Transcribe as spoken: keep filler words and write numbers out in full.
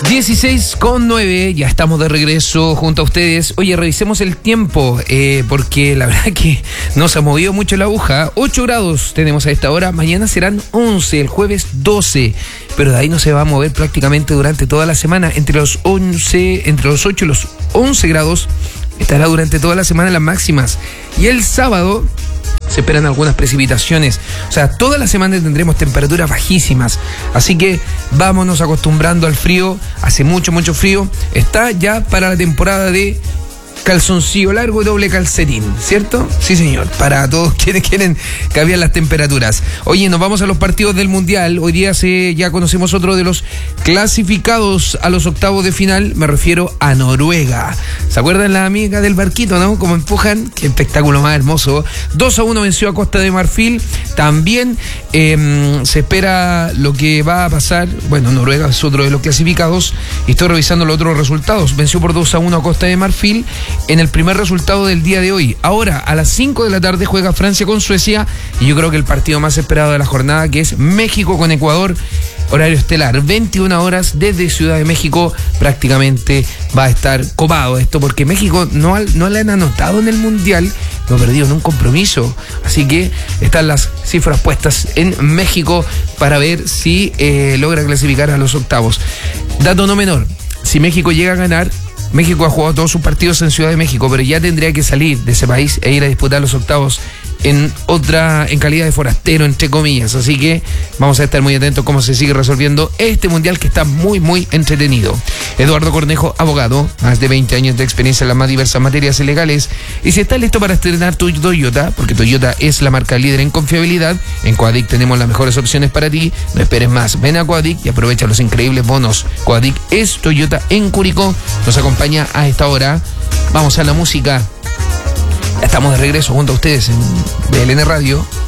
dieciséis con nueve, ya estamos de regreso junto a ustedes. Oye, revisemos el tiempo, eh, porque la verdad que no se ha movido mucho la aguja. ocho grados tenemos a esta hora, mañana serán once, el jueves doce, pero de ahí no se va a mover prácticamente durante toda la semana. Entre los once, entre los ocho y los once grados estará durante toda la semana las máximas. Y el sábado se esperan algunas precipitaciones. O sea, toda la semana tendremos temperaturas bajísimas. Así que vámonos acostumbrando al frío. Hace mucho, mucho frío. Está ya para la temporada de calzoncillo largo y doble calcetín, ¿cierto? Sí, señor. Para todos quienes quieren cambiar las temperaturas. Oye, nos vamos a los partidos del Mundial. Hoy día se, ya conocemos otro de los clasificados a los octavos de final. Me refiero a Noruega. ¿Se acuerdan la amiga del barquito, no? Cómo empujan. Qué espectáculo más hermoso. dos a uno venció a Costa de Marfil. También eh, se espera lo que va a pasar. Bueno, Noruega es otro de los clasificados. Y estoy revisando los otros resultados. Venció por dos a uno a Costa de Marfil en el primer resultado del día de hoy. Ahora, a las cinco de la tarde juega Francia con Suecia, y yo creo que el partido más esperado de la jornada, que es México con Ecuador, horario estelar, veintiuna horas desde Ciudad de México. Prácticamente va a estar copado esto, porque México no, no le han anotado en el Mundial, no ha perdido en un compromiso, así que están las cifras puestas en México para ver si eh, logra clasificar a los octavos. Dato no menor, si México llega a ganar, México ha jugado todos sus partidos en Ciudad de México, pero ya tendría que salir de ese país e ir a disputar los octavos en otra, en calidad de forastero, entre comillas. Así que vamos a estar muy atentos cómo se sigue resolviendo este mundial, que está muy, muy entretenido. Eduardo Cornejo, abogado, más de veinte años de experiencia en las más diversas materias legales. Y si estás listo para estrenar tu Toyota, porque Toyota es la marca líder en confiabilidad, en Coadic tenemos las mejores opciones para ti. No esperes más, ven a Coadic y aprovecha los increíbles bonos. Coadic es Toyota en Curicó. Nos acompaña a esta hora. Vamos a la música. Estamos de regreso junto a ustedes en B L N Radio.